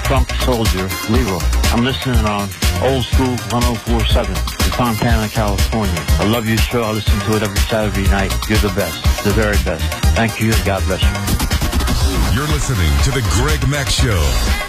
drunk soldier, Leroy. I'm listening on Old School 104.7 in Fontana, California. I love your show. I listen to it every Saturday night. You're the best, the very best. Thank you, and God bless you. You're listening to The Greg Mack Show.